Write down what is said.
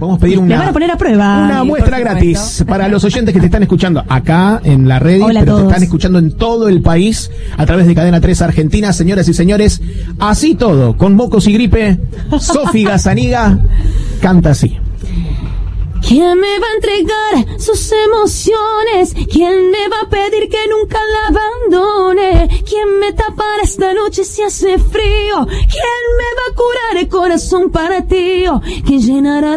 podemos pedir Le van a poner a prueba. una muestra gratis para los oyentes que te están escuchando acá en la red, Hola a pero te todos. están escuchando en todo el país a través de Cadena 3 Argentina. Señoras y señores, así todo, con mocos y gripe, Sofi Gazzaniga canta así. ¿Quién me va a entregar sus emociones? ¿Quién me va a pedir que nunca la abandone? ¿Quién me tapará esta noche si hace frío? ¿Quién me va a curar el corazón para ti? ¿Quién llenará